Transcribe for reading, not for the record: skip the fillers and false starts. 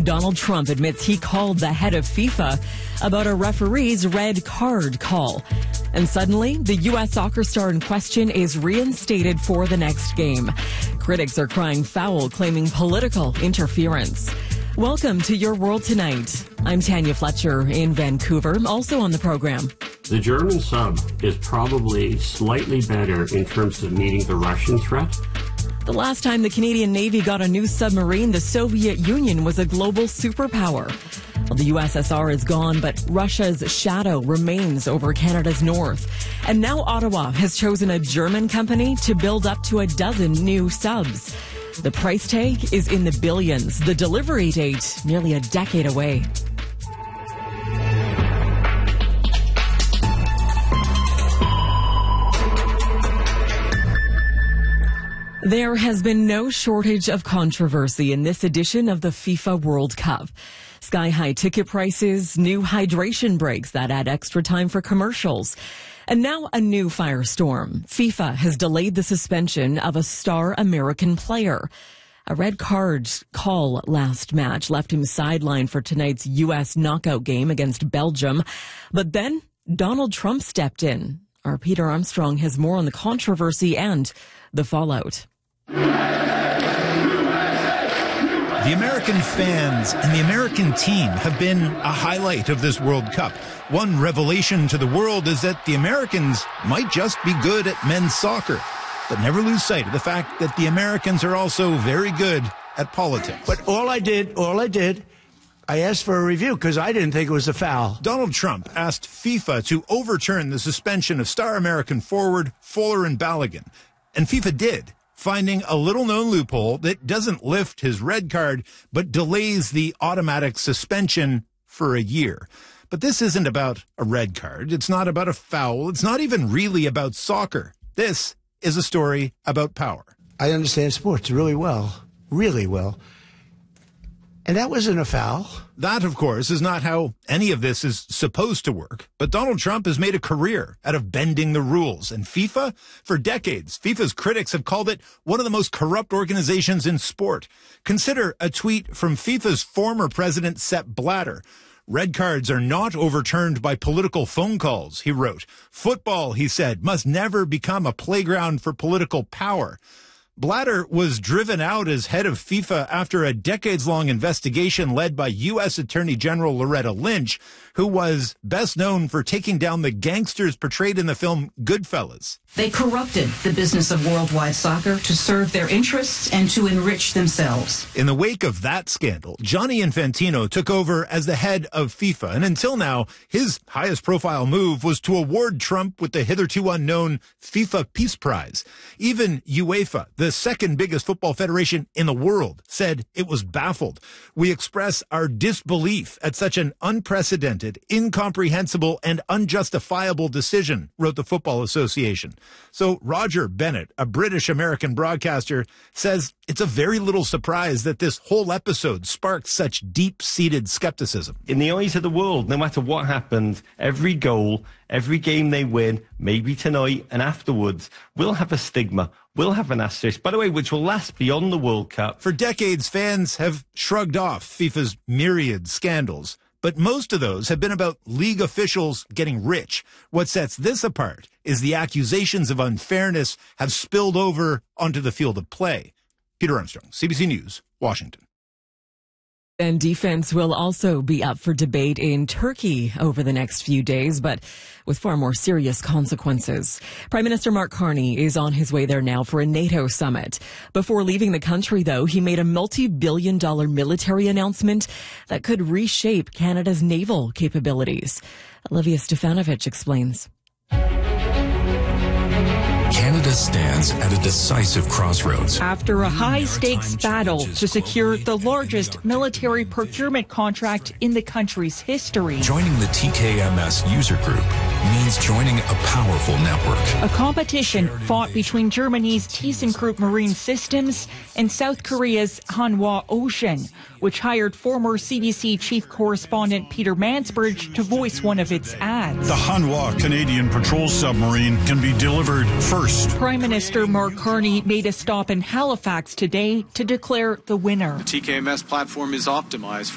Donald Trump admits he called the head of FIFA about a referee's red card call. And suddenly, the U.S. soccer star in question is reinstated for the next game. Critics are crying foul, claiming political interference. Welcome to Your World Tonight. I'm Tanya Fletcher in Vancouver, also on the program. The German sub is probably slightly better in terms of meeting the Russian threat. The last time the Canadian Navy got a new submarine, the Soviet Union was a global superpower. Well, the USSR is gone, but Russia's shadow remains over Canada's north. And now Ottawa has chosen a German company to build up to a dozen new subs. The price tag is in the billions. The delivery date nearly a decade away. There has been no shortage of controversy in this edition of the FIFA World Cup. Sky-high ticket prices, new hydration breaks that add extra time for commercials, and now a new firestorm. FIFA has delayed the suspension of a star American player. A red card call last match left him sidelined for tonight's U.S. knockout game against Belgium. But then Donald Trump stepped in. Our Peter Armstrong has more on the controversy and the fallout. The American fans and the American team have been a highlight of this World Cup. One revelation to the world is that the Americans might just be good at men's soccer. But never lose sight of the fact that the Americans are also very good at politics. But all I did, I asked for a review because I didn't think it was a foul. Donald Trump asked FIFA to overturn the suspension of star American forward Fuller and Balogun. And FIFA did, finding a little-known loophole that doesn't lift his red card, but delays the automatic suspension for a year. But this isn't about a red card. It's not about a foul. It's not even really about soccer. This is a story about power. I understand sports really well. And that wasn't a foul. That, of course, is not how any of this is supposed to work. But Donald Trump has made a career out of bending the rules. And FIFA, for decades, FIFA's critics have called it one of the most corrupt organizations in sport. Consider a tweet from FIFA's former president, Sepp Blatter. Red cards are not overturned by political phone calls, he wrote. Football, he said, must never become a playground for political power. Blatter was driven out as head of FIFA after a decades-long investigation led by U.S. Attorney General Loretta Lynch, who was best known for taking down the gangsters portrayed in the film Goodfellas. They corrupted the business of worldwide soccer to serve their interests and to enrich themselves. In the wake of that scandal, Gianni Infantino took over as the head of FIFA, and until now, his highest-profile move was to award Trump with the hitherto unknown FIFA Peace Prize. Even UEFA, the second biggest football federation in the world, said it was baffled. We express our disbelief at such an unprecedented, incomprehensible, and unjustifiable decision, wrote the Football Association. So Roger Bennett, a British-American broadcaster, says it's a very little surprise that this whole episode sparked such deep-seated skepticism. In the eyes of the world, no matter what happens, every goal, every game they win, maybe tonight and afterwards, will have a stigma, will have an asterisk, by the way, which will last beyond the World Cup. For decades, fans have shrugged off FIFA's myriad scandals. But most of those have been about league officials getting rich. What sets this apart is the accusations of unfairness have spilled over onto the field of play. Peter Armstrong, CBC News, Washington. And defense will also be up for debate in Turkey over the next few days, but with far more serious consequences. Prime Minister Mark Carney is on his way there now for a NATO summit. Before leaving the country, though, he made a multi-billion-dollar military announcement that could reshape Canada's naval capabilities. Olivia Stefanovic explains. Canada stands at a decisive crossroads. After a high-stakes battle to secure the largest military procurement contract in the country's history. Joining the TKMS user group means joining a powerful network. A competition fought between Germany's ThyssenKrupp Marine Systems and South Korea's Hanwha Ocean, which hired former CBC chief correspondent Peter Mansbridge to voice one of its ads. The Hanwha Canadian patrol submarine can be delivered first. Prime Minister Mark Carney made a stop in Halifax today to declare the winner. The TKMS platform is optimized